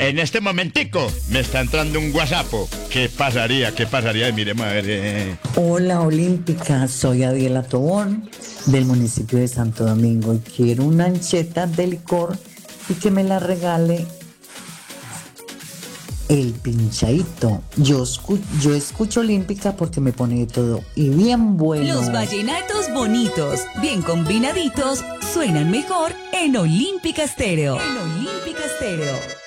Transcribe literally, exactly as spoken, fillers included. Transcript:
En este momentico me está entrando un WhatsApp. ¿Qué pasaría? ¿Qué pasaría? Y miremos a ver. Eh. Hola Olímpica, soy Adiela Tobón del municipio de Santo Domingo y quiero una ancheta de licor y que me la regale el pinchadito. Yo, escu yo escucho Olímpica porque me pone de todo y bien bueno. Los vallenatos bonitos, bien combinaditos, suenan mejor en Olímpica Estéreo. En Olímpica Estéreo.